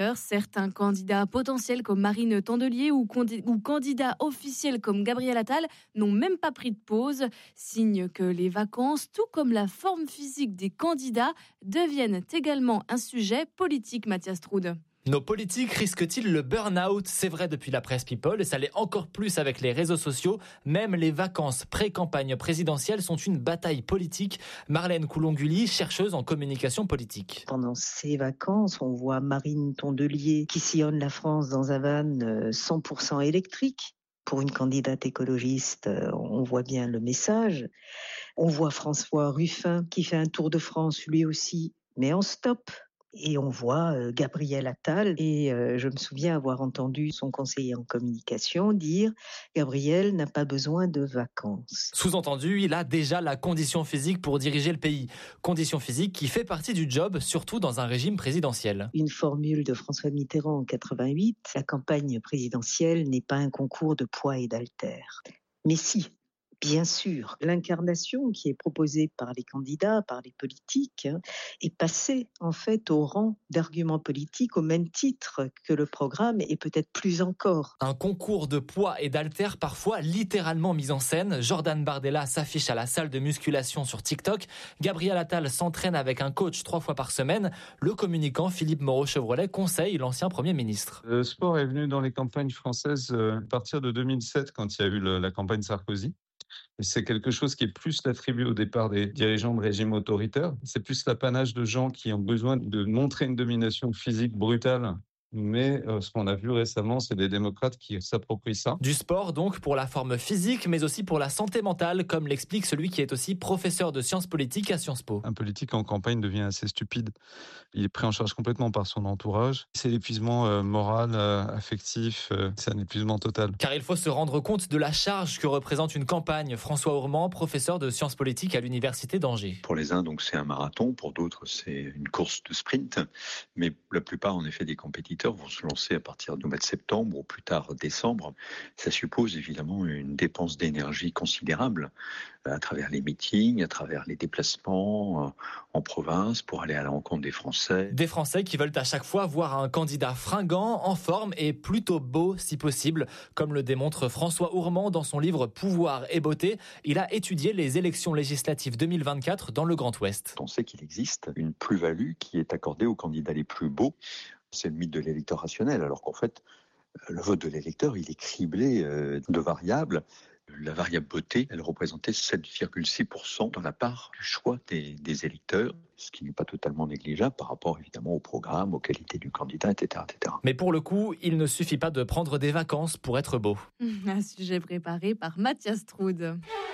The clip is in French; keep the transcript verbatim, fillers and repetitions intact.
Certains candidats potentiels comme Marine Tondelier ou, condi- ou candidats officiels comme Gabriel Attal n'ont même pas pris de pause. Signe que les vacances, tout comme la forme physique des candidats, deviennent également un sujet politique, Mathias Troude. Nos politiques risquent-ils le burn-out ? C'est vrai depuis la presse People et ça l'est encore plus avec les réseaux sociaux. Même les vacances pré-campagne présidentielle sont une bataille politique. Marlène Coulon-Gully, chercheuse en communication politique. Pendant ces vacances, on voit Marine Tondelier qui sillonne la France dans un van cent pour cent électrique. Pour une candidate écologiste, on voit bien le message. On voit François Ruffin qui fait un tour de France lui aussi, mais en stop. Et on voit euh, Gabriel Attal, et euh, je me souviens avoir entendu son conseiller en communication dire « Gabriel n'a pas besoin de vacances ». Sous-entendu, il a déjà la condition physique pour diriger le pays. Condition physique qui fait partie du job, surtout dans un régime présidentiel. Une formule de François Mitterrand en quatre-vingt-huit, la campagne présidentielle n'est pas un concours de poids et d'haltères. Mais si, bien sûr, l'incarnation qui est proposée par les candidats, par les politiques, hein, est passée en fait au rang d'argument politique au même titre que le programme et peut-être plus encore. Un concours de poids et d'haltères parfois littéralement mis en scène. Jordan Bardella s'affiche à la salle de musculation sur TikTok. Gabriel Attal s'entraîne avec un coach trois fois par semaine. Le communicant Philippe Moreau-Chevrolet conseille l'ancien Premier ministre. Le sport est venu dans les campagnes françaises à partir de deux mille sept quand il y a eu le, la campagne Sarkozy. C'est quelque chose qui est plus l'attribut au départ des dirigeants de régimes autoritaires. C'est plus l'apanage de gens qui ont besoin de montrer une domination physique brutale. Mais euh, ce qu'on a vu récemment, c'est des démocrates qui s'approprient ça. Du sport donc pour la forme physique, mais aussi pour la santé mentale, comme l'explique celui qui est aussi professeur de sciences politiques à Sciences Po. Un politique en campagne devient assez stupide. Il est pris en charge complètement par son entourage. C'est l'épuisement euh, moral, euh, affectif, euh, c'est un épuisement total. Car il faut se rendre compte de la charge que représente une campagne. François Ourmand, professeur de sciences politiques à l'université d'Angers. Pour les uns, donc c'est un marathon, pour d'autres c'est une course de sprint, mais la plupart en effet des compétiteurs vont se lancer à partir du mois de septembre ou plus tard décembre. Ça suppose évidemment une dépense d'énergie considérable à travers les meetings, à travers les déplacements en province pour aller à la rencontre des Français. Des Français qui veulent à chaque fois voir un candidat fringant, en forme et plutôt beau si possible, comme le démontre François Ourmand dans son livre Pouvoir et beauté. Il a étudié les élections législatives deux mille vingt-quatre dans le Grand Ouest. On sait qu'il existe une plus-value qui est accordée aux candidats les plus beaux. C'est le mythe de l'électeur rationnel, alors qu'en fait, le vote de l'électeur, il est criblé de variables. La variable beauté, elle représentait sept virgule six pour cent dans la part du choix des, des électeurs, ce qui n'est pas totalement négligeable par rapport évidemment au programme, aux qualités du candidat, et cetera, et cetera. Mais pour le coup, il ne suffit pas de prendre des vacances pour être beau. Un sujet préparé par Mathias Troude.